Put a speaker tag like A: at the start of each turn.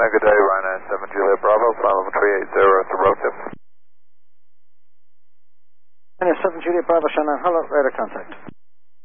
A: China, good day, Rhino 7 Juliet Bravo, flight level 380 at the road tip.
B: China 7 Juliet Bravo, China, hello, radar contact.